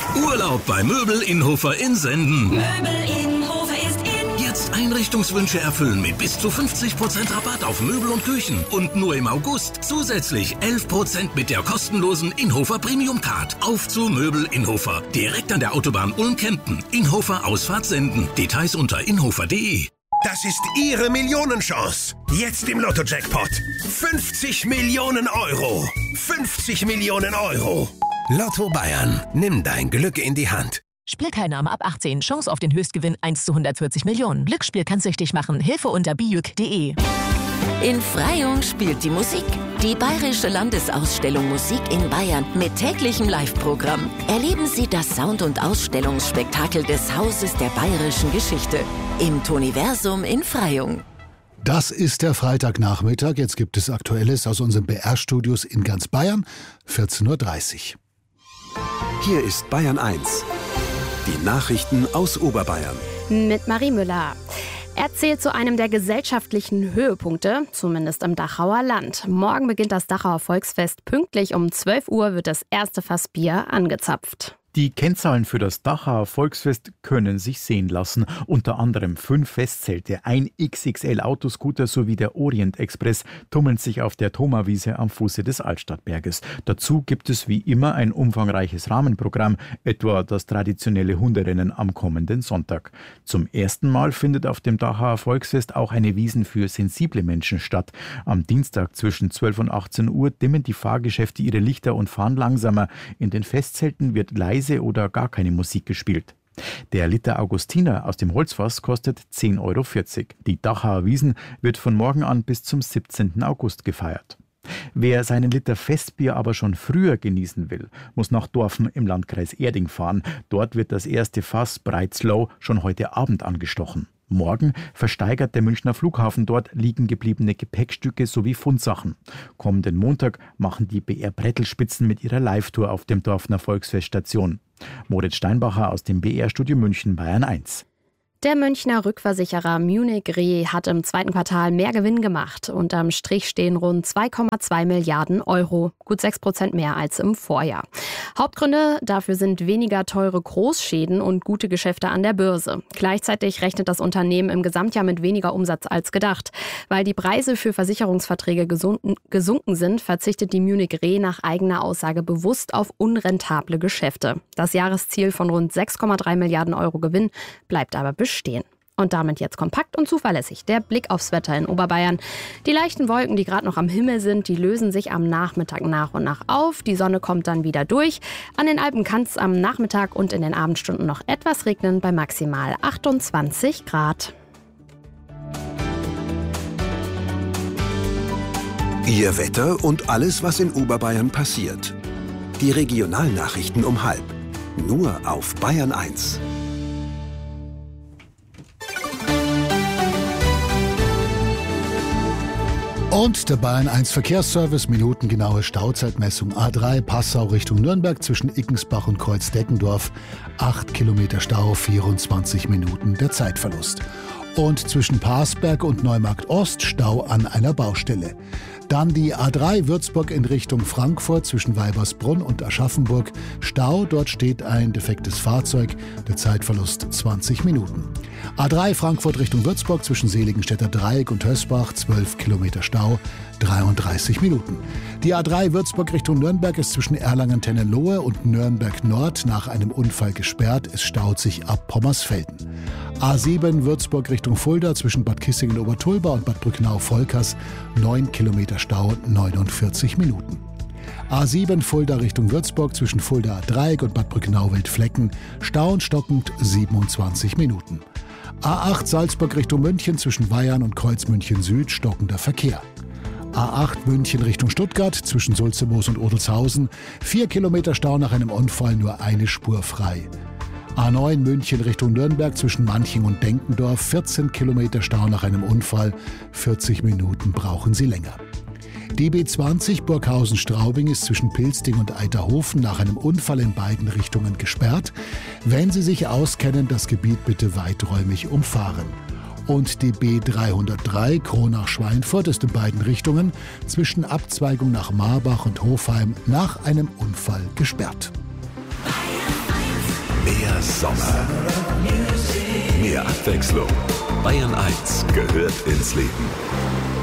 Urlaub bei Möbel Inhofer in Senden. Möbel Inhofer ist in. Jetzt Einrichtungswünsche erfüllen mit bis zu 50% Rabatt auf Möbel und Küchen. Und nur im August zusätzlich 11% mit der kostenlosen Inhofer Premium Card. Auf zu Möbel Inhofer. Direkt an der Autobahn Ulm-Kempten. Inhofer Ausfahrt Senden. Details unter inhofer.de. Das ist Ihre Millionenchance. Jetzt im Lotto-Jackpot. 50 Millionen Euro. 50 Millionen Euro. Lotto Bayern. Nimm dein Glück in die Hand. Spielteilnahme ab 18. Chance auf den Höchstgewinn 1 zu 140 Millionen. Glücksspiel kann süchtig machen. Hilfe unter bijuk.de. In Freyung spielt die Musik. Die Bayerische Landesausstellung Musik in Bayern mit täglichem Live-Programm. Erleben Sie das Sound- und Ausstellungsspektakel des Hauses der bayerischen Geschichte im Toniversum in Freyung. Das ist der Freitagnachmittag. Jetzt gibt es Aktuelles aus unseren BR-Studios in ganz Bayern, 14:30 Uhr. Hier ist Bayern 1. Die Nachrichten aus Oberbayern. Mit Marie Müller. Er zählt zu einem der gesellschaftlichen Höhepunkte, zumindest im Dachauer Land. Morgen beginnt das Dachauer Volksfest. Pünktlich um 12 Uhr wird das erste Fass Bier angezapft. Die Kennzahlen für das Dachauer Volksfest können sich sehen lassen. Unter anderem 5 Festzelte, ein XXL-Autoscooter sowie der Orient Express tummeln sich auf der Thoma-Wiese am Fuße des Altstadtberges. Dazu gibt es wie immer ein umfangreiches Rahmenprogramm, etwa das traditionelle Hunderennen am kommenden Sonntag. Zum ersten Mal findet auf dem Dachauer Volksfest auch eine Wiesn für sensible Menschen statt. Am Dienstag zwischen 12 und 18 Uhr dimmen die Fahrgeschäfte ihre Lichter und fahren langsamer. In den Festzelten wird leise oder gar keine Musik gespielt. Der Liter Augustiner aus dem Holzfass kostet 10,40 Euro. Die Dachauer Wiesn wird von morgen an bis zum 17. August gefeiert. Wer seinen Liter Festbier aber schon früher genießen will, muss nach Dorfen im Landkreis Erding fahren. Dort wird das erste Fass Breizlau schon heute Abend angestochen. Morgen versteigert der Münchner Flughafen dort liegen gebliebene Gepäckstücke sowie Fundsachen. Kommenden Montag machen die BR Brettelspitzen mit ihrer Live-Tour auf dem Dorfner Volksfeststation. Moritz Steinbacher aus dem BR-Studio München, Bayern 1. Der Münchner Rückversicherer Munich Re hat im zweiten Quartal mehr Gewinn gemacht. Unterm Strich stehen rund 2,2 Milliarden Euro, gut 6% mehr als im Vorjahr. Hauptgründe dafür sind weniger teure Großschäden und gute Geschäfte an der Börse. Gleichzeitig rechnet das Unternehmen im Gesamtjahr mit weniger Umsatz als gedacht. Weil die Preise für Versicherungsverträge gesunken sind, verzichtet die Munich Re nach eigener Aussage bewusst auf unrentable Geschäfte. Das Jahresziel von rund 6,3 Milliarden Euro Gewinn bleibt aber bestehen. Und damit jetzt kompakt und zuverlässig der Blick aufs Wetter in Oberbayern. Die leichten Wolken, die gerade noch am Himmel sind, die lösen sich am Nachmittag nach und nach auf. Die Sonne kommt dann wieder durch. An den Alpen kann es am Nachmittag und in den Abendstunden noch etwas regnen bei maximal 28 Grad. Ihr Wetter und alles, was in Oberbayern passiert. Die Regionalnachrichten um 12:30. Nur auf Bayern 1. Und der Bayern 1 Verkehrsservice, minutengenaue Stauzeitmessung. A3 Passau Richtung Nürnberg zwischen Iggensbach und Kreuzdeckendorf. 8 Kilometer Stau, 24 Minuten der Zeitverlust. Und zwischen Parsberg und Neumarkt Ost Stau an einer Baustelle. Dann die A3 Würzburg in Richtung Frankfurt zwischen Weibersbrunn und Aschaffenburg. Stau, dort steht ein defektes Fahrzeug. Der Zeitverlust 20 Minuten. A3 Frankfurt Richtung Würzburg zwischen Seligenstädter Dreieck und Hösbach. 12 Kilometer Stau, 33 Minuten. Die A3 Würzburg Richtung Nürnberg ist zwischen Erlangen-Tennenlohe und Nürnberg Nord nach einem Unfall gesperrt. Es staut sich ab Pommersfelden. A7 Würzburg Richtung Fulda zwischen Bad Kissingen-Obertulba und Bad Brücknau-Volkers. 9 Kilometer Stau, 49 Minuten. A7 Fulda Richtung Würzburg zwischen Fulda Dreieck und Bad Brücknau-Wildflecken. Stau und stockend 27 Minuten. A8 Salzburg Richtung München zwischen Weyarn und Kreuz München Süd stockender Verkehr. A8 München Richtung Stuttgart zwischen Sulzemoos und Odelshausen. 4 Kilometer Stau nach einem Unfall, nur eine Spur frei. A9 München Richtung Nürnberg zwischen Manching und Denkendorf. 14 Kilometer Stau nach einem Unfall. 40 Minuten brauchen Sie länger. Die B20 Burghausen-Straubing ist zwischen Pilsting und Eiterhofen nach einem Unfall in beiden Richtungen gesperrt. Wenn Sie sich auskennen, das Gebiet bitte weiträumig umfahren. Und die B303 Kronach-Schweinfurt ist in beiden Richtungen zwischen Abzweigung nach Marbach und Hofheim nach einem Unfall gesperrt. Bayern 1 Mehr Sommer. Mehr Abwechslung. Bayern 1 gehört ins Leben.